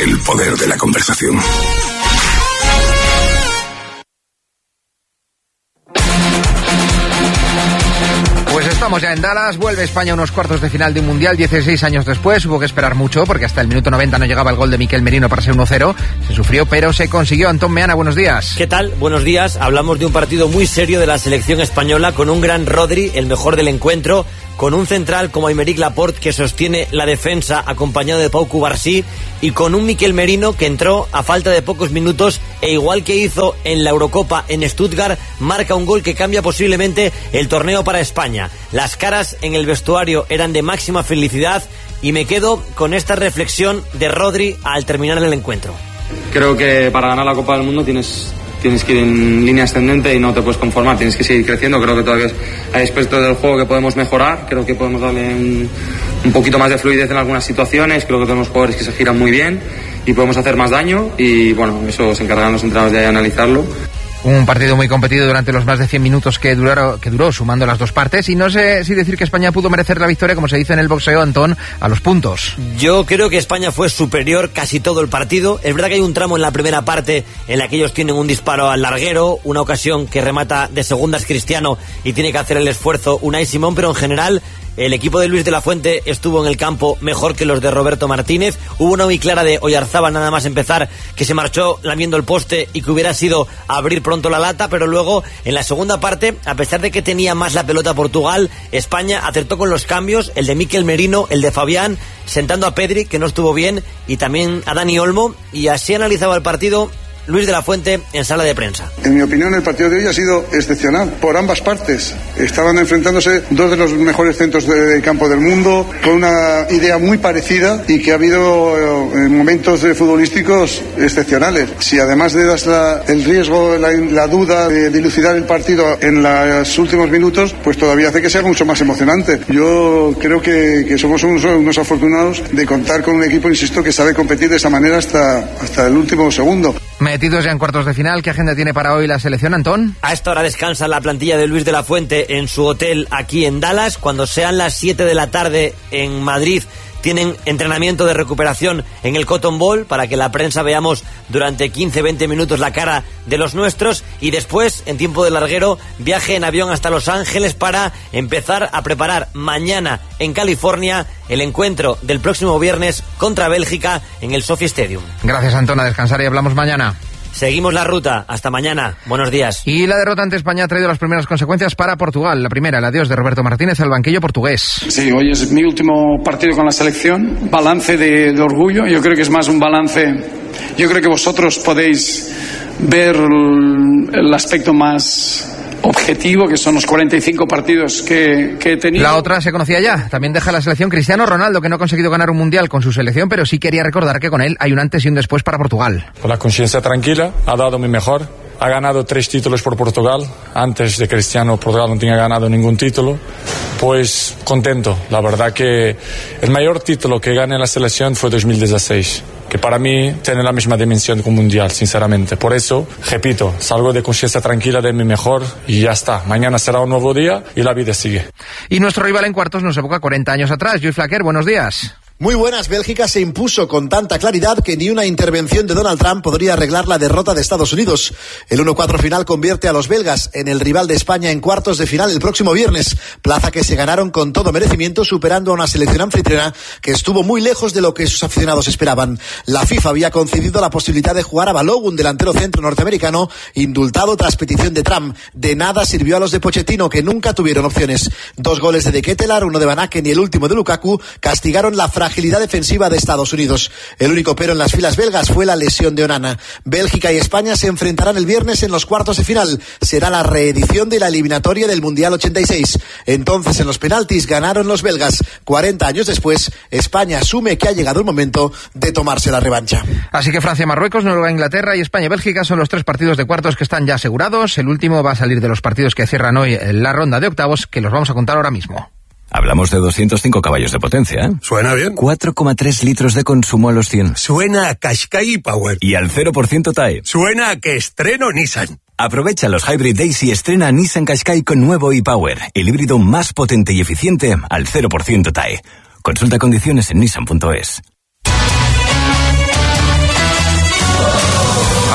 El poder de la conversación. Pues estamos ya en Dallas, vuelve España a unos cuartos de final de un Mundial 16 años después. Hubo que esperar mucho porque hasta el minuto 90 no llegaba el gol de Mikel Merino para ser 1-0. Se sufrió, pero se consiguió. Antón Meana, buenos días. ¿Qué tal? Buenos días. Hablamos de un partido muy serio de la selección española con un gran Rodri, el mejor del encuentro, con un central como Aymeric Laporte que sostiene la defensa acompañado de Pau Cubarsí y con un Mikel Merino que entró a falta de pocos minutos e igual que hizo en la Eurocopa en Stuttgart, marca un gol que cambia posiblemente el torneo para España. Las caras en el vestuario eran de máxima felicidad y me quedo con esta reflexión de Rodri al terminar el encuentro. Creo que para ganar la Copa del Mundo tienes que ir en línea ascendente y no te puedes conformar, tienes que seguir creciendo. Creo que todavía hay aspectos del juego que podemos mejorar, creo que podemos darle un poquito más de fluidez en algunas situaciones, creo que tenemos jugadores que se giran muy bien y podemos hacer más daño y bueno, eso se encargan los entrenadores de analizarlo. Un partido muy competido durante los más de 100 minutos que duró, sumando las dos partes. Y no sé si decir que España pudo merecer la victoria, como se dice en el boxeo, Antón, a los puntos. Yo creo que España fue superior casi todo el partido. Es verdad que hay un tramo en la primera parte en la que ellos tienen un disparo al larguero, una ocasión que remata de segundas Cristiano y tiene que hacer el esfuerzo Unai Simón, pero en general el equipo de Luis de la Fuente estuvo en el campo mejor que los de Roberto Martínez. Hubo una muy clara de Oyarzábal nada más empezar que se marchó lamiendo el poste y que hubiera sido abrir pronto la lata, pero luego en la segunda parte, a pesar de que tenía más la pelota Portugal, España acertó con los cambios, el de Mikel Merino, el de Fabián, sentando a Pedri, que no estuvo bien, y también a Dani Olmo, y así analizaba el partido Luis de la Fuente en sala de prensa. En mi opinión, el partido de hoy ha sido excepcional por ambas partes. Estaban enfrentándose dos de los mejores centros de campo del mundo, con una idea muy parecida y que ha habido momentos futbolísticos excepcionales. Si además le das el riesgo, la duda de dilucidar el partido en los últimos minutos, pues todavía hace que sea mucho más emocionante. Yo creo que somos unos afortunados de contar con un equipo, insisto, que sabe competir de esa manera hasta el último segundo. Metidos ya en cuartos de final, ¿qué agenda tiene para hoy la selección, Antón? A esta hora descansa la plantilla de Luis de la Fuente en su hotel aquí en Dallas. Cuando sean las 7 de la tarde en Madrid, tienen entrenamiento de recuperación en el Cotton Bowl para que la prensa veamos durante 15-20 minutos la cara de los nuestros y después, en tiempo de larguero, viaje en avión hasta Los Ángeles para empezar a preparar mañana en California el encuentro del próximo viernes contra Bélgica en el SoFi Stadium. Gracias, Antón, a descansar y hablamos mañana. Seguimos la ruta. Hasta mañana. Buenos días. Y la derrota ante España ha traído las primeras consecuencias para Portugal. La primera, el adiós de Roberto Martínez al banquillo portugués. Sí, hoy es mi último partido con la selección. Balance de orgullo. Yo creo que es más un balance. Yo creo que vosotros podéis ver el aspecto más objetivo, que son los 45 partidos que he tenido. La otra se conocía ya. También deja la selección Cristiano Ronaldo, que no ha conseguido ganar un mundial con su selección, pero sí quería recordar que con él hay un antes y un después para Portugal. Con la conciencia tranquila, ha dado mi mejor. Ha ganado 3 títulos por Portugal. Antes de Cristiano, Portugal no tenía ganado ningún título. Pues contento. La verdad que el mayor título que gané en la selección fue 2016. Que para mí tiene la misma dimensión que un mundial, sinceramente. Por eso, repito, salgo de conciencia tranquila de mi mejor y ya está. Mañana será un nuevo día y la vida sigue. Y nuestro rival en cuartos nos evoca 40 años atrás. Joy Flaquer, buenos días. Muy buenas, Bélgica se impuso con tanta claridad que ni una intervención de Donald Trump podría arreglar la derrota de Estados Unidos. El 1-4 final convierte a los belgas en el rival de España en cuartos de final el próximo viernes, plaza que se ganaron con todo merecimiento, superando a una selección anfitriona que estuvo muy lejos de lo que sus aficionados esperaban. La FIFA había concedido la posibilidad de jugar a Balogun, un delantero centro norteamericano, indultado tras petición de Trump. De nada sirvió a los de Pochettino, que nunca tuvieron opciones. 2 goles de Ketelaere, uno de Van Aken y el último de Lukaku, castigaron la fragilidad defensiva de Estados Unidos. El único pero en las filas belgas fue la lesión de Onana. Bélgica y España se enfrentarán el viernes en los cuartos de final. Será la reedición de la eliminatoria del Mundial 86. Entonces, en los penaltis ganaron los belgas. 40 años después, España asume que ha llegado el momento de tomarse la revancha. Así que Francia, Marruecos, Noruega, Inglaterra y España y Bélgica son los 3 partidos de cuartos que están ya asegurados. El último va a salir de los partidos que cierran hoy la ronda de octavos, que los vamos a contar ahora mismo. Hablamos de 205 caballos de potencia, ¿eh? Suena bien. 4,3 litros de consumo a los 100. Suena a Qashqai Power. Y al 0% TAE. Suena a que estreno Nissan. Aprovecha los Hybrid Days y estrena Nissan Qashqai con nuevo e-Power, el híbrido más potente y eficiente al 0% TAE. Consulta condiciones en nissan.es.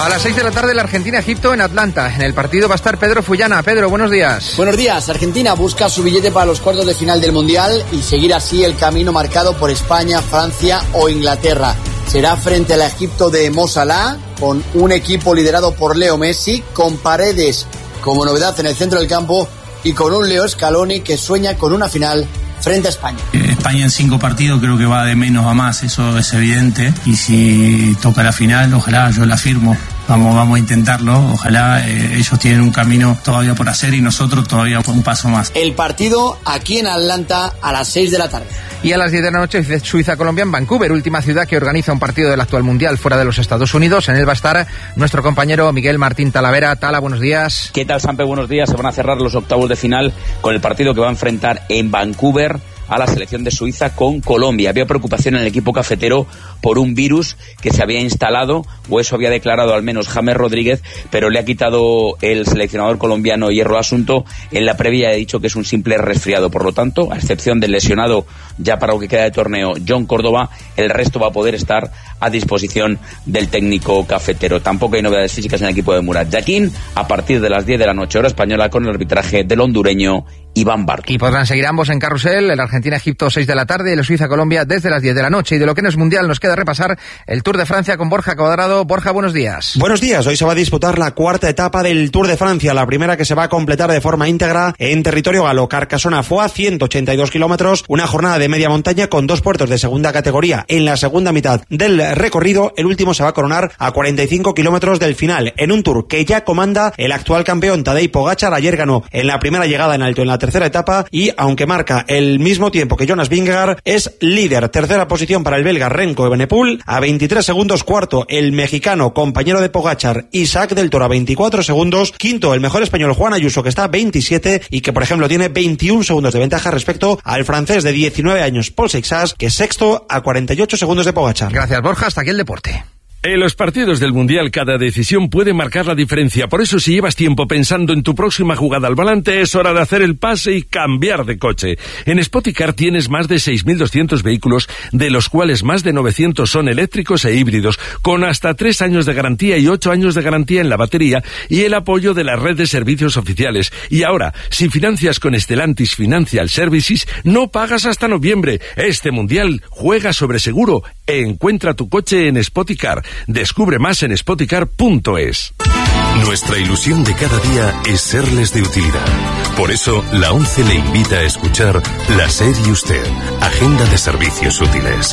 A las 6 de la tarde la Argentina-Egipto en Atlanta. En el partido va a estar Pedro Fullana. Pedro, buenos días. Buenos días. Argentina busca su billete para los cuartos de final del Mundial y seguir así el camino marcado por España, Francia o Inglaterra. Será frente al Egipto de Mo Salah, con un equipo liderado por Leo Messi, con Paredes como novedad en el centro del campo y con un Leo Scaloni que sueña con una final frente a España. España en 5 partidos creo que va de menos a más, eso es evidente, y si toca la final, ojalá, yo la firmo. Vamos a intentarlo, ojalá. Ellos tienen un camino todavía por hacer y nosotros todavía un paso más. El partido aquí en Atlanta a las 6 de la tarde. Y a las 10 de la noche Suiza-Colombia en Vancouver, última ciudad que organiza un partido del actual Mundial fuera de los Estados Unidos. En él va a estar nuestro compañero Miguel Martín Talavera. Tala, buenos días. ¿Qué tal, Sampe? Buenos días. Se van a cerrar los octavos de final con el partido que va a enfrentar en Vancouver a la selección de Suiza con Colombia. Había preocupación en el equipo cafetero por un virus que se había instalado, o eso había declarado al menos James Rodríguez, pero le ha quitado el seleccionador colombiano hierro al asunto. En la previa ha dicho que es un simple resfriado. Por lo tanto, a excepción del lesionado ya para lo que queda de torneo, John Córdoba, el resto va a poder estar a disposición del técnico cafetero. Tampoco hay novedades físicas en el equipo de Murat Yakin a partir de las 10 de la noche, hora española, con el arbitraje del hondureño Iván Barco. Y podrán seguir ambos en carrusel, el Argentina-Egipto 6 de la tarde y el Suiza-Colombia desde las 10 de la noche. Y de lo que no es mundial nos queda repasar el Tour de Francia con Borja Cuadrado. Borja, buenos días. Buenos días. Hoy se va a disputar la cuarta etapa del Tour de Francia, la primera que se va a completar de forma íntegra en territorio galo. Carcassonne-Foix, 182 kilómetros, una jornada de media montaña con 2 puertos de segunda categoría en la segunda mitad del recorrido. El último se va a coronar a 45 kilómetros del final, en un Tour que ya comanda el actual campeón Tadej Pogačar. Ayer ganó en la primera llegada en alto en la tercera etapa y, aunque marca el mismo tiempo que Jonas Vingegaard, es líder. Tercera posición para el belga Remco Evenepoel, a 23 segundos. Cuarto, el mexicano compañero de Pogačar, Isaac del Toro, a 24 segundos. Quinto, el mejor español Juan Ayuso, que está a 27 y que, por ejemplo, tiene 21 segundos de ventaja respecto al francés de 19 años, Paul Seixas, que es sexto a 48 segundos de Pogačar. Gracias, Borja. Hasta aquí el deporte. En los partidos del Mundial cada decisión puede marcar la diferencia. Por eso, si llevas tiempo pensando en tu próxima jugada al volante, es hora de hacer el pase y cambiar de coche. En Spoticar tienes más de 6.200 vehículos, de los cuales más de 900 son eléctricos e híbridos, con hasta 3 años de garantía y 8 años de garantía en la batería y el apoyo de la red de servicios oficiales. Y ahora, si financias con Stellantis Financial Services, no pagas hasta noviembre. Este Mundial juega sobre seguro. Encuentra tu coche en Spoticar. Descubre más en spoticar.es. Nuestra ilusión de cada día es serles de utilidad. Por eso, la ONCE le invita a escuchar La SER y Usted, Agenda de Servicios Útiles.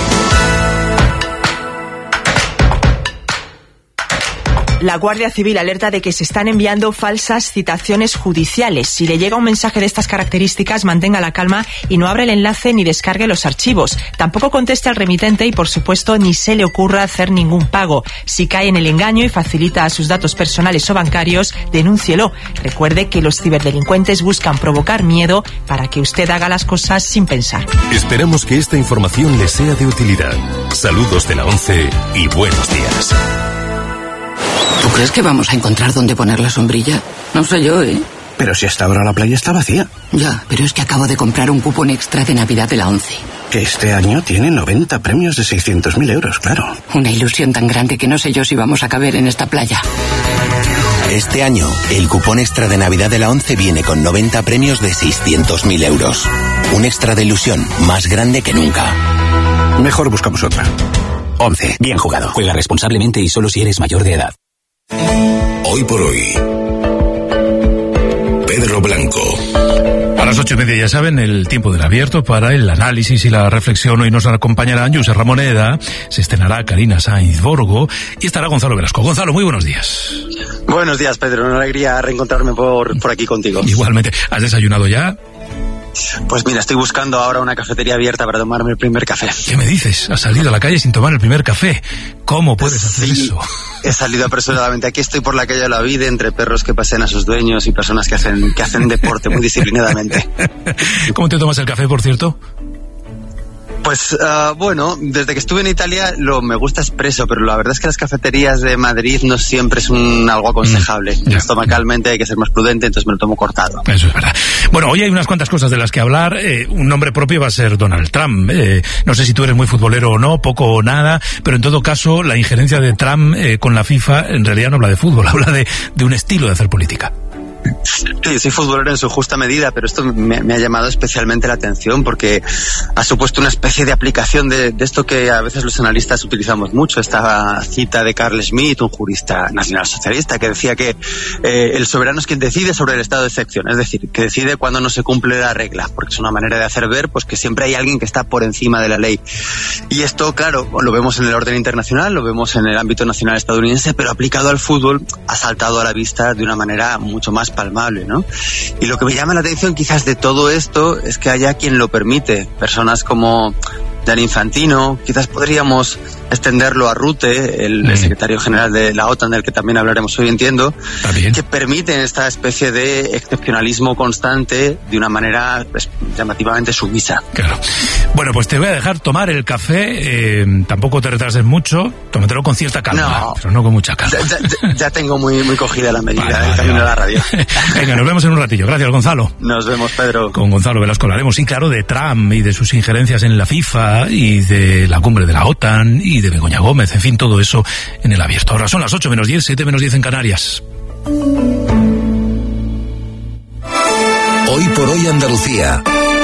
La Guardia Civil alerta de que se están enviando falsas citaciones judiciales. Si le llega un mensaje de estas características, mantenga la calma y no abra el enlace ni descargue los archivos. Tampoco conteste al remitente y, por supuesto, ni se le ocurra hacer ningún pago. Si cae en el engaño y facilita sus datos personales o bancarios, denúncielo. Recuerde que los ciberdelincuentes buscan provocar miedo para que usted haga las cosas sin pensar. Esperamos que esta información le sea de utilidad. Saludos de la ONCE y buenos días. ¿Tú crees que vamos a encontrar dónde poner la sombrilla? No sé yo, ¿eh? Pero si hasta ahora la playa está vacía. Ya, pero es que acabo de comprar un cupón extra de Navidad de la ONCE. Que este año tiene 90 premios de 600.000 euros, claro. Una ilusión tan grande que no sé yo si vamos a caber en esta playa. Este año, el cupón extra de Navidad de la ONCE viene con 90 premios de 600.000 euros. Un extra de ilusión más grande que nunca. Mejor buscamos otra. ONCE, bien jugado. Juega responsablemente y solo si eres mayor de edad. Hoy por hoy, Pedro Blanco. A las 8:30, ya saben, el tiempo del abierto para el análisis y la reflexión. Hoy nos acompañará Josep Ramoneda, se estrenará Karina Sainz Borgo y estará Gonzalo Velasco. Gonzalo, muy buenos días. Buenos días, Pedro. Una alegría reencontrarme por aquí contigo. Igualmente. ¿Has desayunado ya? Pues mira, estoy buscando ahora una cafetería abierta para tomarme el primer café. ¿Qué me dices? ¿Has salido a la calle sin tomar el primer café? ¿Cómo puedes hacer eso? He salido apresuradamente. Aquí estoy por la calle de la vida, entre perros que pasean a sus dueños y personas que hacen deporte muy disciplinadamente. ¿Cómo te tomas el café, por cierto? Pues bueno, desde que estuve en Italia me gusta espresso, pero la verdad es que las cafeterías de Madrid no siempre es algo aconsejable. Estomacalmente hay que ser más prudente, entonces me lo tomo cortado. Eso es verdad. Bueno, hoy hay unas cuantas cosas de las que hablar. Un nombre propio va a ser Donald Trump. No sé si tú eres muy futbolero o no, poco o nada, pero en todo caso la injerencia de Trump con la FIFA en realidad no habla de fútbol, habla de un estilo de hacer política. Sí, soy futbolero en su justa medida, pero esto me ha llamado especialmente la atención porque ha supuesto una especie de aplicación de esto que a veces los analistas utilizamos mucho, esta cita de Carl Schmitt, un jurista nacionalsocialista, que decía que el soberano es quien decide sobre el estado de excepción, es decir, que decide cuando no se cumple la regla, porque es una manera de hacer ver pues que siempre hay alguien que está por encima de la ley. Y esto, claro, lo vemos en el orden internacional, lo vemos en el ámbito nacional estadounidense, pero aplicado al fútbol ha saltado a la vista de una manera mucho más palmable, ¿no? Y lo que me llama la atención quizás de todo esto es que haya quien lo permite, personas como Gianni Infantino, quizás podríamos extenderlo a Rutte, el secretario general de la OTAN, del que también hablaremos hoy, entiendo, que permiten esta especie de excepcionalismo constante de una manera pues, llamativamente sumisa. Claro. Bueno, pues te voy a dejar tomar el café, tampoco te retrases mucho, tómatelo con cierta calma, pero no con mucha calma. Ya tengo muy cogida la medida, el camino de la radio. Venga, nos vemos en un ratillo. Gracias, Gonzalo. Nos vemos, Pedro. Con Gonzalo Velasco hablaremos, sí, claro, de Trump y de sus injerencias en la FIFA y de la cumbre de la OTAN y de Begoña Gómez, en fin, todo eso en el abierto. Ahora son las 8 menos 10, 7 menos 10 en Canarias. Hoy por hoy Andalucía.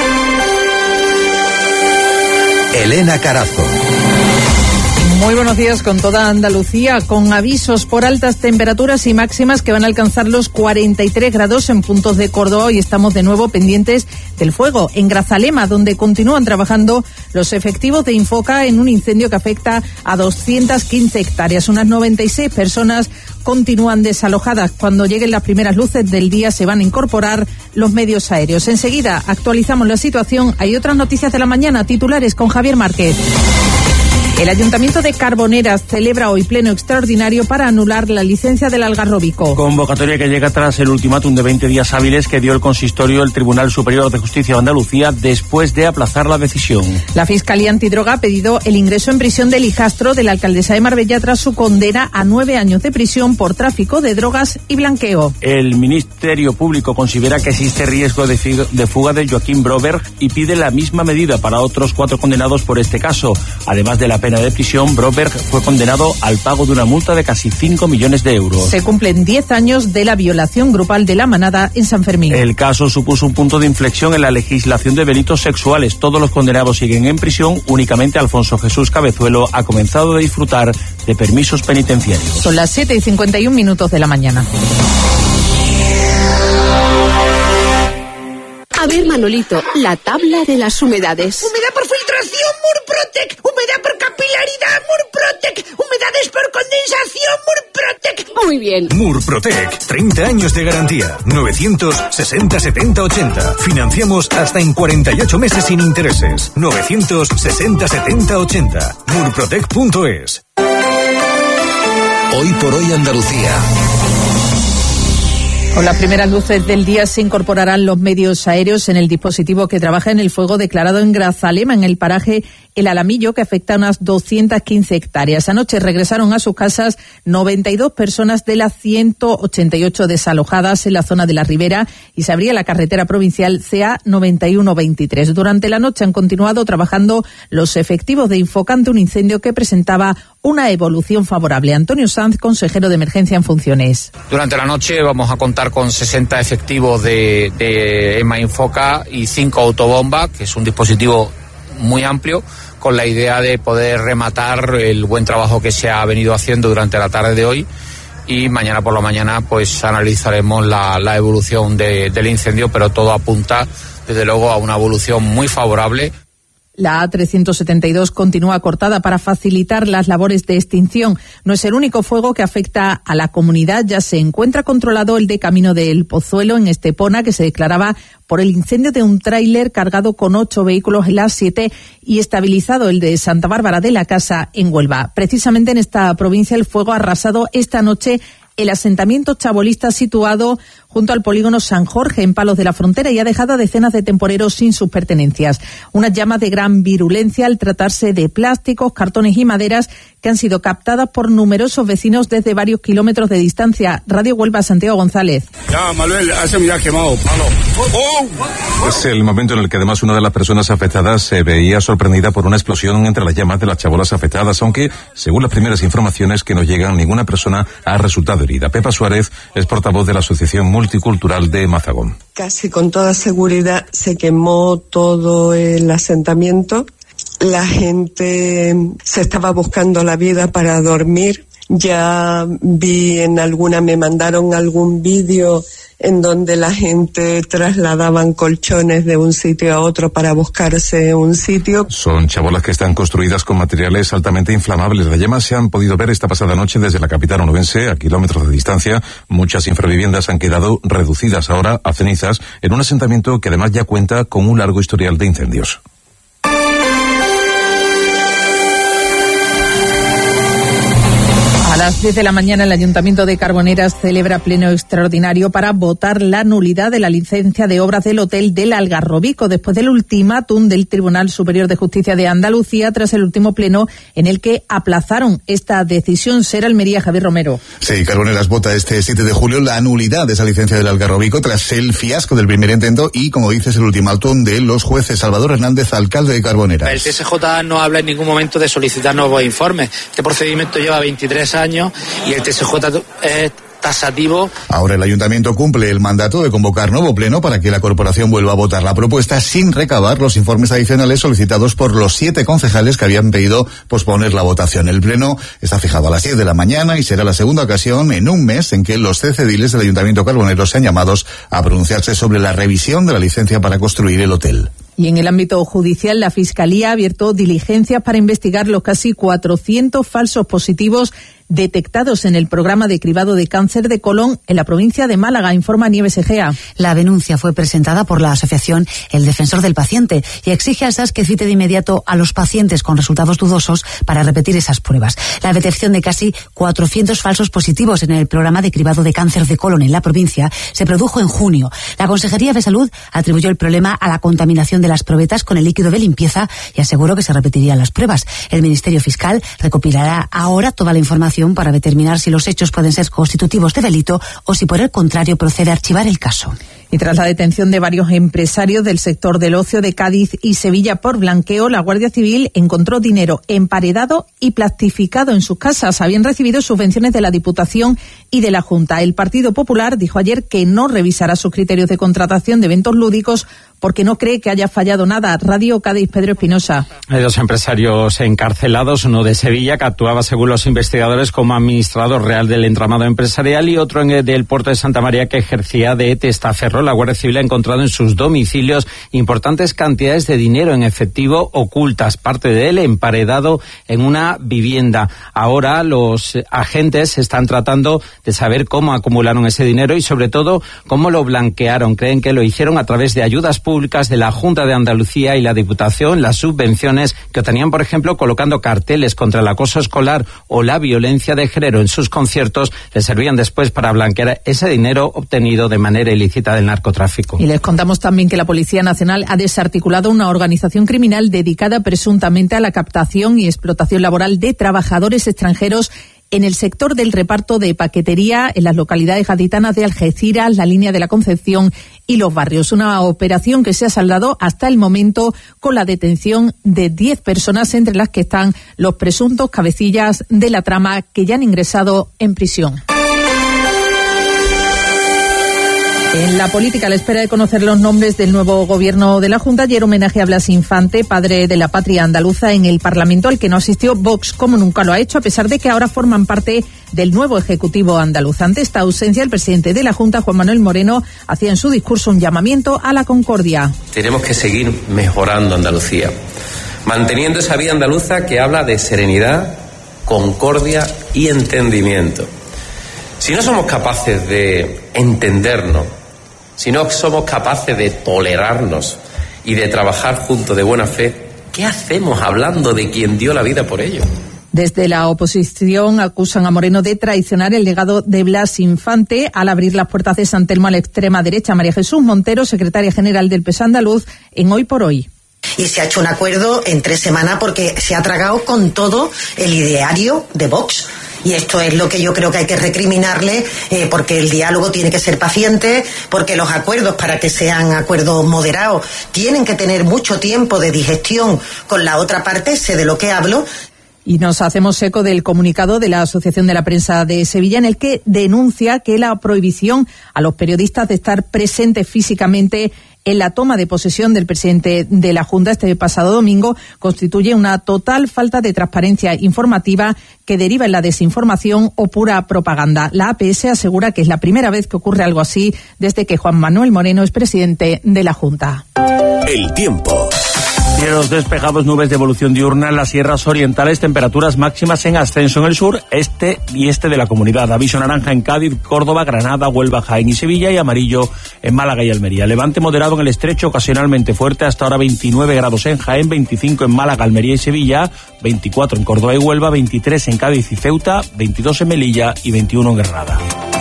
Elena Carazo. Muy buenos días con toda Andalucía, con avisos por altas temperaturas y máximas que van a alcanzar los 43 grados en puntos de Córdoba y estamos de nuevo pendientes del fuego en Grazalema, donde continúan trabajando los efectivos de Infoca en un incendio que afecta a 215 hectáreas. Unas 96 personas continúan desalojadas. Cuando lleguen las primeras luces del día se van a incorporar los medios aéreos. Enseguida actualizamos la situación. Hay otras noticias de la mañana, titulares con Javier Márquez. El Ayuntamiento de Carboneras celebra hoy pleno extraordinario para anular la licencia del Algarrobico. Convocatoria que llega tras el ultimátum de 20 días hábiles que dio el consistorio del Tribunal Superior de Justicia de Andalucía después de aplazar la decisión. La Fiscalía Antidroga ha pedido el ingreso en prisión del hijastro de la alcaldesa de Marbella tras su condena a 9 años de prisión por tráfico de drogas y blanqueo. El Ministerio Público considera que existe riesgo de fuga de Joaquín Broberg y pide la misma medida para otros 4 condenados por este caso. Además de la pena de prisión, Broberg fue condenado al pago de una multa de casi 5 millones de euros. Se cumplen 10 años de la violación grupal de la manada en San Fermín. El caso supuso un punto de inflexión en la legislación de delitos sexuales. Todos los condenados siguen en prisión. Únicamente Alfonso Jesús Cabezuelo ha comenzado a disfrutar de permisos penitenciarios. Son las 7:51 de la mañana. A ver, Manolito, la tabla de las humedades. Humedad por filtración, Murprotec. Humedad por capilaridad, Murprotec. Humedades por condensación, Murprotec. Muy bien. Murprotec, 30 años de garantía. 960 70 80. Financiamos hasta en 48 meses sin intereses. 960 70 80. Murprotec.es. Hoy por hoy Andalucía. Con las primeras luces del día se incorporarán los medios aéreos en el dispositivo que trabaja en el fuego declarado en Grazalema, en el paraje El Alamillo, que afecta a unas 215 hectáreas. Anoche regresaron a sus casas 92 personas de las 188 desalojadas en la zona de la Ribera y se abría la carretera provincial CA 9123. Durante la noche han continuado trabajando los efectivos de Infoca ante un incendio que presentaba una evolución favorable. Antonio Sanz, consejero de emergencia en funciones. Durante la noche vamos a contar con 60 efectivos de EMA Infoca y 5 autobombas, que es un dispositivo muy amplio, con la idea de poder rematar el buen trabajo que se ha venido haciendo durante la tarde de hoy, y mañana por la mañana pues analizaremos la evolución del incendio, pero todo apunta desde luego a una evolución muy favorable. La A372 continúa cortada para facilitar las labores de extinción. No es el único fuego que afecta a la comunidad. Ya se encuentra controlado el de Camino del Pozuelo en Estepona, que se declaraba por el incendio de un tráiler cargado con 8 vehículos en la A7, y estabilizado el de Santa Bárbara de la Casa en Huelva. Precisamente en esta provincia el fuego ha arrasado esta noche el asentamiento chabolista situado junto al polígono San Jorge en Palos de la Frontera y ha dejado a decenas de temporeros sin sus pertenencias. Unas llamas de gran virulencia al tratarse de plásticos, cartones y maderas que han sido captadas por numerosos vecinos desde varios kilómetros de distancia. Radio Huelva, Santiago González. Ya, Manuel, hace un día quemado, palo. Es el momento en el que además una de las personas afectadas se veía sorprendida por una explosión entre las llamas de las chabolas afectadas, aunque, según las primeras informaciones que nos llegan, ninguna persona ha resultado herida. Pepa Suárez es portavoz de la Asociación Multicultural de Mazagón. Casi con toda seguridad se quemó todo el asentamiento. La gente se estaba buscando la vida para dormir. Ya me mandaron algún vídeo en donde la gente trasladaban colchones de un sitio a otro para buscarse un sitio. Son chabolas que están construidas con materiales altamente inflamables. Las llamas se han podido ver esta pasada noche desde la capital onubense, a kilómetros de distancia. Muchas infraviviendas han quedado reducidas ahora a cenizas en un asentamiento que además ya cuenta con un largo historial de incendios. A las 10 de la mañana el Ayuntamiento de Carboneras celebra pleno extraordinario para votar la nulidad de la licencia de obras del Hotel del Algarrobico después del ultimátum del Tribunal Superior de Justicia de Andalucía tras el último pleno en el que aplazaron esta decisión. Ser Almería, Javier Romero. Sí, Carboneras vota este 7 de julio la nulidad de esa licencia del Algarrobico tras el fiasco del primer intento y, como dices, el ultimátum de los jueces. Salvador Hernández, alcalde de Carboneras. El TSJ no habla en ningún momento de solicitar nuevos informes. Este procedimiento lleva 23 años y el TSJ es tasativo. Ahora el ayuntamiento cumple el mandato de convocar nuevo pleno para que la corporación vuelva a votar la propuesta sin recabar los informes adicionales solicitados por los 7 concejales que habían pedido posponer la votación. El pleno está fijado a las 10 de la mañana y será la segunda ocasión en un mes en que los 13 ediles del Ayuntamiento Carbonero sean llamados a pronunciarse sobre la revisión de la licencia para construir el hotel. Y en el ámbito judicial, la Fiscalía ha abierto diligencias para investigar los casi 400 falsos positivos detectados en el programa de cribado de cáncer de colon en la provincia de Málaga, informa Nieves Egea. La denuncia fue presentada por la asociación El Defensor del Paciente y exige a SAS que cite de inmediato a los pacientes con resultados dudosos para repetir esas pruebas. La detección de casi 400 falsos positivos en el programa de cribado de cáncer de colon en la provincia se produjo en junio. La Consejería de Salud atribuyó el problema a la contaminación de las probetas con el líquido de limpieza y aseguró que se repetirían las pruebas. El Ministerio Fiscal recopilará ahora toda la información para determinar si los hechos pueden ser constitutivos de delito o si por el contrario procede a archivar el caso. Y tras la detención de varios empresarios del sector del ocio de Cádiz y Sevilla por blanqueo, la Guardia Civil encontró dinero emparedado y plastificado en sus casas. Habían recibido subvenciones de la Diputación y de la Junta. El Partido Popular dijo ayer que no revisará sus criterios de contratación de eventos lúdicos porque no cree que haya fallado nada. Radio Cádiz, Pedro Espinosa. Hay 2 empresarios encarcelados, uno de Sevilla, que actuaba según los investigadores como administrador real del entramado empresarial, y otro del puerto de Santa María, que ejercía de testaferro. La Guardia Civil ha encontrado en sus domicilios importantes cantidades de dinero en efectivo ocultas, parte de él emparedado en una vivienda. Ahora los agentes están tratando de saber cómo acumularon ese dinero y sobre todo cómo lo blanquearon. Creen que lo hicieron a través de ayudas públicas de la Junta de Andalucía y la Diputación, las subvenciones que obtenían, por ejemplo, colocando carteles contra el acoso escolar o la violencia de género en sus conciertos, les servían después para blanquear ese dinero obtenido de manera ilícita del narcotráfico. Y les contamos también que la Policía Nacional ha desarticulado una organización criminal dedicada presuntamente a la captación y explotación laboral de trabajadores extranjeros en el sector del reparto de paquetería en las localidades gaditanas de Algeciras, la Línea de la Concepción y Los Barrios. Una operación que se ha saldado hasta el momento con la detención de 10 personas, entre las que están los presuntos cabecillas de la trama que ya han ingresado en prisión. En la política, a la espera de conocer los nombres del nuevo gobierno de la Junta, ayer homenaje a Blas Infante, padre de la patria andaluza, en el Parlamento, al que no asistió Vox, como nunca lo ha hecho, a pesar de que ahora forman parte del nuevo Ejecutivo andaluz. Ante esta ausencia, el presidente de la Junta, Juan Manuel Moreno, hacía en su discurso un llamamiento a la concordia. Tenemos que seguir mejorando Andalucía, manteniendo esa vía andaluza que habla de serenidad, concordia y entendimiento. Si no somos capaces de entendernos, si no somos capaces de tolerarnos y de trabajar juntos de buena fe, ¿qué hacemos hablando de quien dio la vida por ello? Desde la oposición acusan a Moreno de traicionar el legado de Blas Infante al abrir las puertas de San Telmo a la extrema derecha. María Jesús Montero, secretaria general del PSOE andaluz, en Hoy por Hoy. Y se ha hecho un acuerdo en 3 semanas porque se ha tragado con todo el ideario de Vox. Y esto es lo que yo creo que hay que recriminarle, porque el diálogo tiene que ser paciente, porque los acuerdos, para que sean acuerdos moderados, tienen que tener mucho tiempo de digestión con la otra parte, sé de lo que hablo. Y nos hacemos eco del comunicado de la Asociación de la Prensa de Sevilla, en el que denuncia que la prohibición a los periodistas de estar presentes físicamente en la toma de posesión del presidente de la Junta este pasado domingo constituye una total falta de transparencia informativa que deriva en la desinformación o pura propaganda. La APS asegura que es la primera vez que ocurre algo así desde que Juan Manuel Moreno es presidente de la Junta. El tiempo. Cielos despejados, nubes de evolución diurna en las sierras orientales, temperaturas máximas en ascenso en el sur, este y este de la comunidad. Aviso naranja en Cádiz, Córdoba, Granada, Huelva, Jaén y Sevilla, y amarillo en Málaga y Almería. Levante moderado en el estrecho, ocasionalmente fuerte, hasta ahora 29 grados en Jaén, 25 en Málaga, Almería y Sevilla, 24 en Córdoba y Huelva, 23 en Cádiz y Ceuta, 22 en Melilla y 21 en Granada.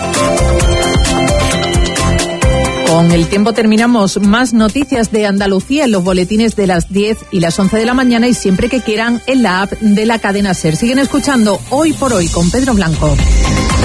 Con el tiempo terminamos. Más noticias de Andalucía en los boletines de las 10 y las 11 de la mañana y siempre que quieran en la app de la cadena SER. Siguen escuchando Hoy por Hoy con Pedro Blanco.